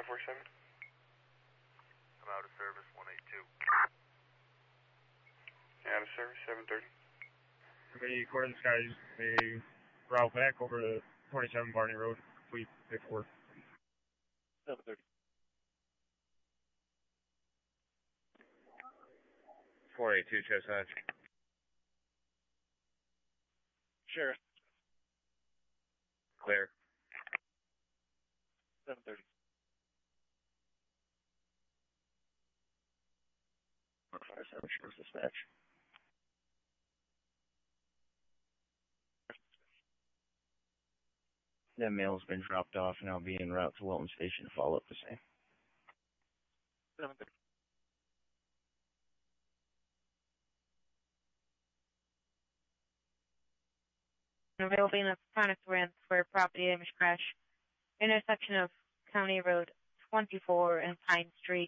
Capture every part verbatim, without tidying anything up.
five four seven. I'm out of service, one eight two. Out of service, seven thirty. Okay, according to the skies, they route back over to twenty-seven Barney Road, fleet fifty-four. seven thirty. four eight two, Chestnut. Sheriff. Clear. seven thirty. five seven, Sheriff's Dispatch. That mail's been dropped off and I'll be en route to Wilton Station to follow up the same. seven thirty. Available in electronic rent for property damage crash. Intersection of County Road twenty-four and Pine Street.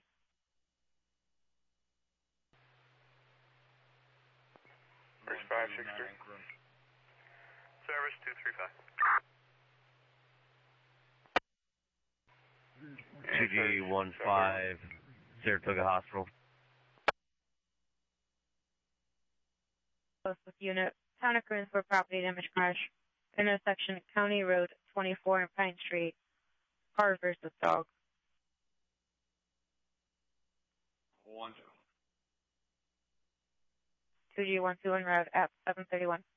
First five six three. Service two three five. two G one five, Saratoga Hospital. Close with unit. Town occurrence for property damage crash. Intersection County Road twenty-four and Pine Street. Car versus dog. One two. two G one two en route at seven thirty-one.